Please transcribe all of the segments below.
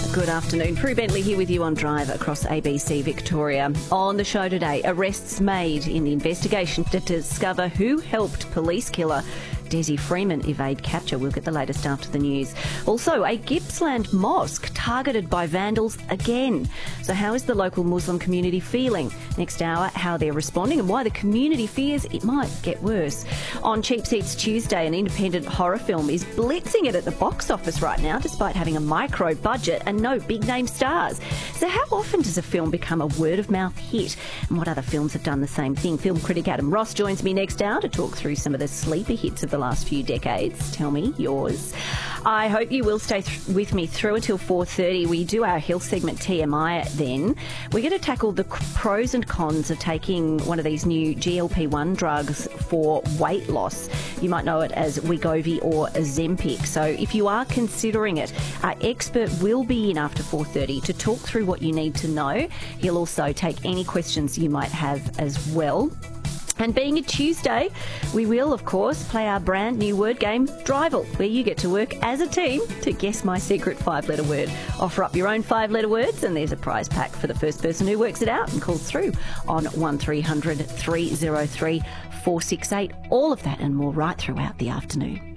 Good afternoon. Prue Bentley here with you on Drive across ABC Victoria. On the show today, arrests made in the investigation to discover who helped police killer Desi Freeman evade capture. We'll get the latest after the news. Also, a Gippsland mosque targeted by vandals again. So how is the local Muslim community feeling? Next hour, how they're responding and why the community fears it might get worse. On Cheap Seats Tuesday, an independent horror film is blitzing it at the box office right now, despite having a micro budget and no big-name stars. So how often does a film become a word-of-mouth hit? And what other films have done the same thing? Film critic Adam Ross joins me next hour to talk through some of the sleeper hits of the last few decades. Tell me yours. I hope you will stay with me through until 4:30. We do our health segment TMI then. We're going to tackle the pros and cons of taking one of these new GLP-1 drugs for weight loss. You might know it as Wegovy or Ozempic. So if you are considering it, our expert will be in after 4:30 to talk through what you need to know. He'll also take any questions you might have as well. And being a Tuesday, we will, of course, play our brand new word game, Drivel, where you get to work as a team to guess my secret 5-letter word. Offer up your own 5-letter words and there's a prize pack for the first person who works it out and calls through on 1300 303 468. All of that and more right throughout the afternoon.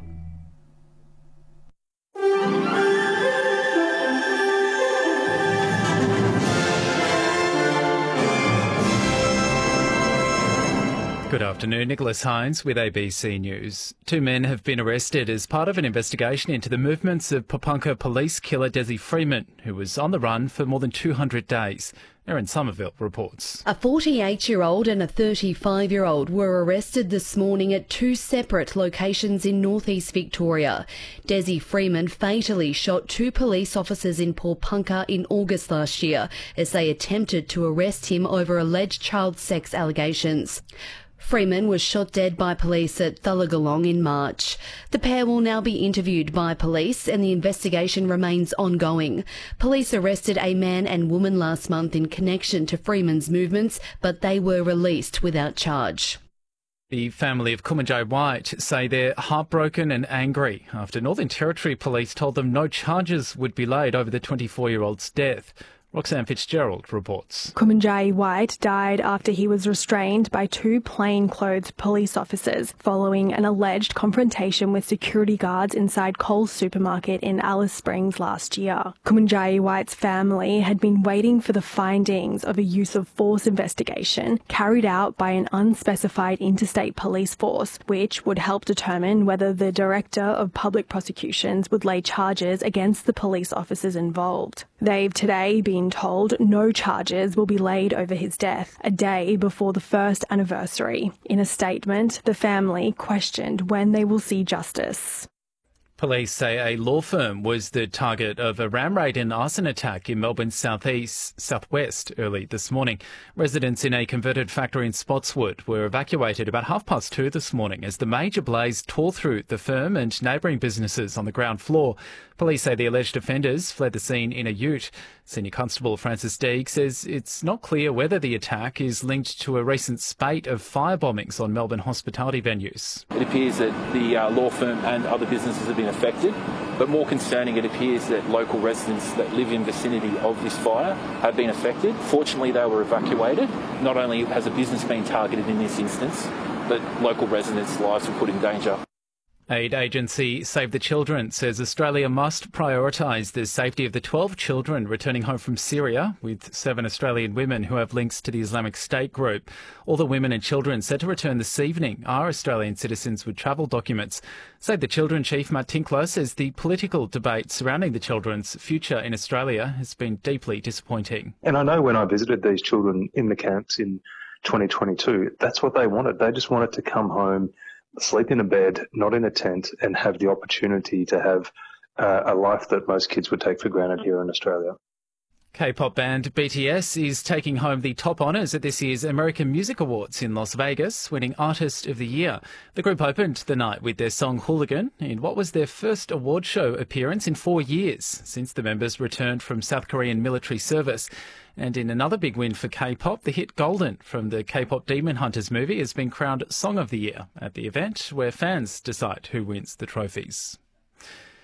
Good afternoon, Nicholas Hines with ABC News. 2 men have been arrested as part of an investigation into the movements of Papunkah police killer Desi Freeman, who was on the run for more than 200 days. Erin Somerville reports. A 48-year-old and a 35-year-old were arrested this morning at 2 separate locations in northeast Victoria. Desi Freeman fatally shot 2 police officers in Papunkah in August last year as they attempted to arrest him over alleged child sex allegations. Freeman was shot dead by police at Thullagalong in March. The pair will now be interviewed by police and the investigation remains ongoing. Police arrested a man and woman last month in connection to Freeman's movements, but they were released without charge. The family of Kumanjayi White say they're heartbroken and angry after Northern Territory Police told them no charges would be laid over the 24-year-old's death. Roxanne Fitzgerald reports. Kumanjayi White died after he was restrained by 2 plainclothes police officers following an alleged confrontation with security guards inside Coles supermarket in Alice Springs last year. Kumanjayi White's family had been waiting for the findings of a use of force investigation carried out by an unspecified interstate police force, which would help determine whether the Director of Public Prosecutions would lay charges against the police officers involved. They've today been told no charges will be laid over his death, a day before the first anniversary. In a statement, the family questioned when they will see justice. Police say a law firm was the target of a ram raid and arson attack in Melbourne's southwest early this morning. Residents in a converted factory in Spotswood were evacuated about 2:30 this morning as the major blaze tore through the firm and neighbouring businesses on the ground floor. Police say the alleged offenders fled the scene in a ute. Senior Constable Francis Deeg says it's not clear whether the attack is linked to a recent spate of fire bombings on Melbourne hospitality venues. It appears that the law firm and other businesses have been affected, but more concerning, it appears that local residents that live in vicinity of this fire have been affected. Fortunately, they were evacuated. Not only has a business been targeted in this instance, but local residents' lives were put in danger. Aid agency Save the Children says Australia must prioritise the safety of the 12 children returning home from Syria, with 7 Australian women who have links to the Islamic State group. All the women and children set to return this evening are Australian citizens with travel documents. Save the Children chief Matt Tinkler says the political debate surrounding the children's future in Australia has been deeply disappointing. And I know when I visited these children in the camps in 2022, that's what they wanted. They just wanted to come home, sleep in a bed, not in a tent, and have the opportunity to have a life that most kids would take for granted here in Australia. K-pop band BTS is taking home the top honours at this year's American Music Awards in Las Vegas, winning Artist of the Year. The group opened the night with their song Hooligan in what was their first award show appearance in 4 years since the members returned from South Korean military service. And in another big win for K-pop, the hit Golden from the K-pop Demon Hunters movie has been crowned Song of the Year at the event where fans decide who wins the trophies.